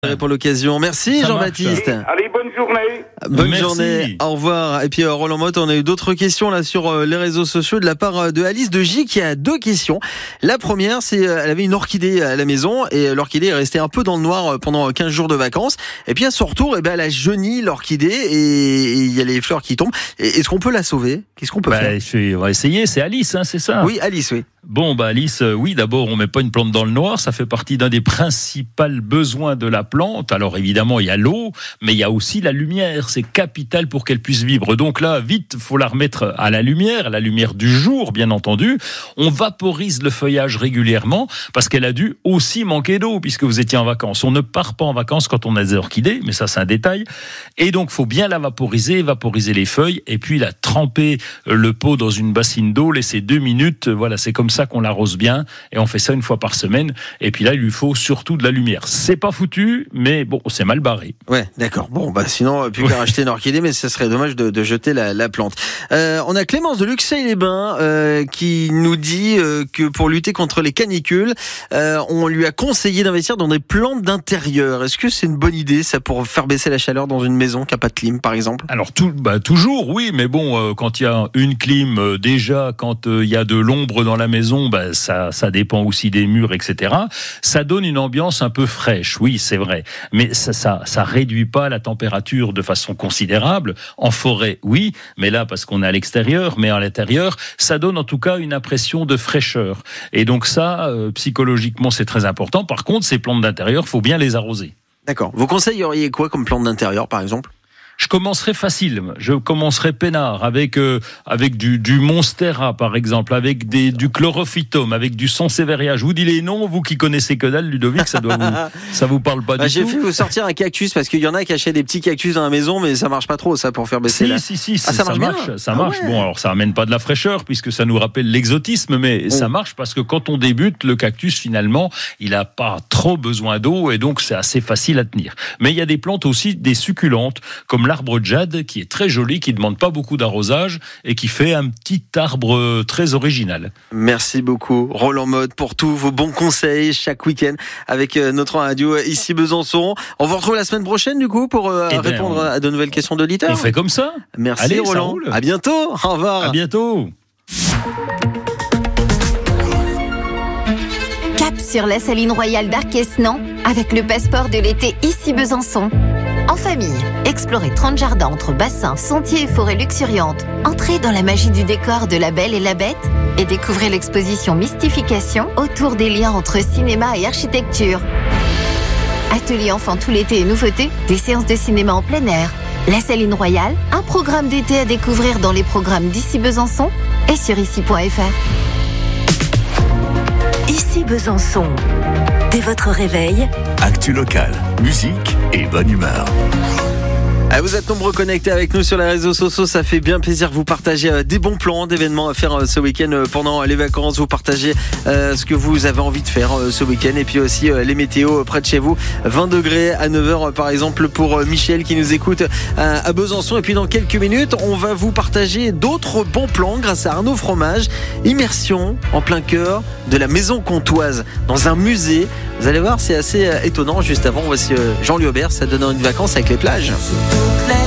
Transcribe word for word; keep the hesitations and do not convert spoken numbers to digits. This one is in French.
Pour l'occasion. Merci Ça Jean-Baptiste. marche. Allez, bonne journée. Bonne Merci. journée. Au revoir. Et puis euh, Roland Motte, on a eu d'autres questions là sur euh, les réseaux sociaux de la part euh, de Alice de J qui a deux questions. La première, c'est euh, elle avait une orchidée à la maison et euh, l'orchidée est restée un peu dans le noir euh, pendant quinze jours de vacances. Et puis à son retour, eh ben, elle a jauni l'orchidée et il y a les fleurs qui tombent. Et, est-ce qu'on peut la sauver? Qu'est-ce qu'on peut Bah, faire? je- on va essayer, c'est Alice, hein, c'est ça? Oui, Alice, oui. Bon, bah Alice, euh, oui, d'abord, on met pas une plante dans le noir, ça fait partie d'un des principaux besoins de la plante. Alors évidemment, il y a l'eau, mais il y a aussi la lumière, c'est capital pour qu'elle puisse vivre. Donc là, vite, faut la remettre à la lumière, à la lumière du jour, bien entendu. On vaporise le feuillage régulièrement, parce qu'elle a dû aussi manquer d'eau, puisque vous étiez en vacances. On ne part pas en vacances quand on a des orchidées, mais ça, c'est un détail. Et donc, faut bien la vaporiser, vaporiser les feuilles, et puis la tremper euh, le pot dans une bassine d'eau, laisser deux minutes, euh, voilà, c'est comme ça qu'on l'arrose bien, et on fait ça une fois par semaine. Et puis là, il lui faut surtout de la lumière. C'est pas foutu, mais bon, c'est mal barré. Ouais, d'accord. Bon, bah sinon, plus qu'à racheter une orchidée, mais ce serait dommage de, de jeter la, la plante. Euh, on a Clémence de Luxeuil-les-Bains euh, qui nous dit euh, que pour lutter contre les canicules, euh, on lui a conseillé d'investir dans des plantes d'intérieur. Est-ce que c'est une bonne idée, ça, pour faire baisser la chaleur dans une maison qui n'a pas de clim, par exemple? Alors tout, bah, toujours, oui, mais bon, euh, quand il y a une clim, euh, déjà, quand il euh, y a de l'ombre dans la maison, bah, ça, ça dépend aussi des murs, et cetera. Ça donne une ambiance un peu fraîche, oui, c'est vrai, mais ça, ça, ça réduit pas la température de façon considérable. En forêt, oui, mais là, parce qu'on est à l'extérieur, mais à l'intérieur, ça donne en tout cas une impression de fraîcheur. Et donc ça, euh, psychologiquement, c'est très important. Par contre, ces plantes d'intérieur, faut bien les arroser. D'accord. Vous conseilleriez quoi comme plante d'intérieur, par exemple? Je commencerai facile. Je commencerai peinard avec euh, avec du du monstera par exemple, avec des du chlorophytum, avec du sansevieria. Je vous dis les noms, vous qui connaissez que dalle, Ludovic, ça doit vous ça vous parle pas Bah, du j'ai tout. fait vous sortir un cactus parce qu'il y en a qui achètent des petits cactus dans la maison, mais ça marche pas trop, ça, pour faire baisser Si, la... si, si, Ah, ça marche bien. ça Ah marche. ouais. Bon, alors ça amène pas de la fraîcheur puisque ça nous rappelle l'exotisme, mais ça marche parce que quand on débute, le cactus finalement, il a pas trop besoin d'eau et donc c'est assez facile à tenir. Mais il y a des plantes aussi, des succulentes, comme l'arbre jade, qui est très joli, qui demande pas beaucoup d'arrosage et qui fait un petit arbre très original. Merci beaucoup, Roland Motte, pour tous vos bons conseils chaque week-end avec notre radio ici Besançon. On vous retrouve la semaine prochaine, du coup, pour euh, Eh ben, répondre on... à de nouvelles questions d'auditeurs. On fait comme ça. Merci, Allez, Roland. À bientôt. Au revoir. À bientôt. Cap sur la Saline Royale d'Arquesnan avec le passeport de l'été ici Besançon. En famille, explorez trente jardins entre bassins, sentiers et forêts luxuriantes. Entrez dans la magie du décor de La Belle et la Bête et découvrez l'exposition Mystification autour des liens entre cinéma et architecture. Ateliers enfants tout l'été et nouveautés, des séances de cinéma en plein air. La Saline Royale, un programme d'été à découvrir dans les programmes d'ici Besançon et sur ici point f r. Ici Besançon. Dès votre réveil, actu locale, musique et bonne humeur. Vous êtes nombreux connectés avec nous sur les réseaux sociaux, ça fait bien plaisir que vous partagez des bons plans d'événements à faire ce week-end pendant les vacances, vous partagez ce que vous avez envie de faire ce week-end et puis aussi les météos près de chez vous, vingt degrés à neuf heures par exemple pour Michel qui nous écoute à Besançon. Et puis dans quelques minutes on va vous partager d'autres bons plans grâce à Arnaud Fromage, immersion en plein cœur de la Maison Comtoise dans un musée. Vous allez voir, c'est assez étonnant. Juste avant, voici Jean Liobert, ça donne une vacances avec les plages. Toutes les